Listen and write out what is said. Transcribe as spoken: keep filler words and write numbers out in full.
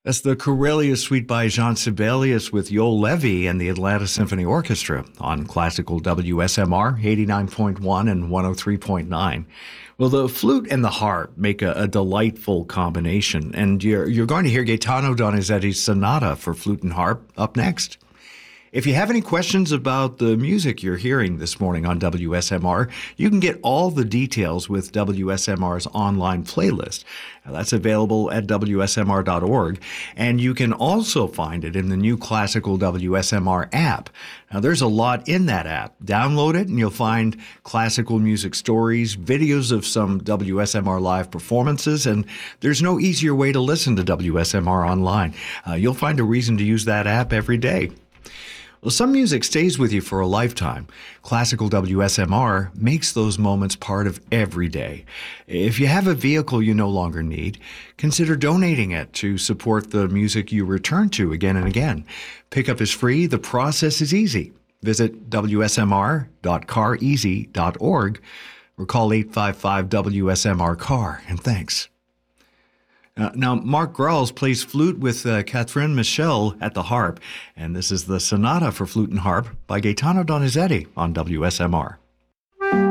That's the Corellia Suite by Jean Sibelius with Yoel Levy and the Atlanta Symphony Orchestra on classical W S M R eighty-nine point one and one oh three point nine. Well, the flute and the harp make a, a delightful combination, and you're, you're going to hear Gaetano Donizetti's Sonata for flute and harp up next. If you have any questions about the music you're hearing this morning on W S M R, you can get all the details with W S M R's online playlist. Now, that's available at W S M R dot org, and you can also find it in the new Classical W S M R app. Now, there's a lot in that app. Download it, and you'll find classical music stories, videos of some W S M R live performances, and there's no easier way to listen to W S M R online. Uh, you'll find a reason to use that app every day. Well, some music stays with you for a lifetime. Classical W S M R makes those moments part of every day. If you have a vehicle you no longer need, consider donating it to support the music you return to again and again. Pickup is free. The process is easy. Visit W S M R dot car easy dot org or call eight five five W S M R car, and thanks. Uh, now, Mark Grauls plays flute with uh, Catherine Michel at the harp, and this is the Sonata for Flute and Harp by Gaetano Donizetti on W S M R.